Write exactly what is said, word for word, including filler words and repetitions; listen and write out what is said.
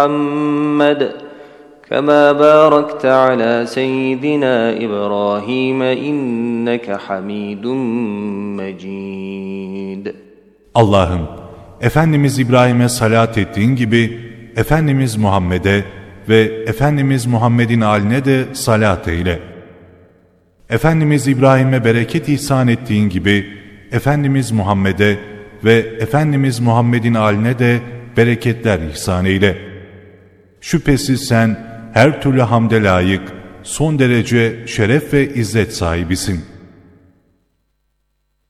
محمد كما باركت على سيدنا إبراهيم إنك حميد مجيد. Allah'ım, Efendimiz İbrahim'e salat ettiğin gibi Efendimiz Muhammed'e ve Efendimiz Muhammed'in âline de salat eyle. Efendimiz İbrahim'e bereket ihsan ettiğin gibi Efendimiz Muhammed'e ve Efendimiz Muhammed'in âline de bereketler ihsan eyle. Şüphesiz sen her türlü hamde layık, son derece şeref ve izzet sahibisin.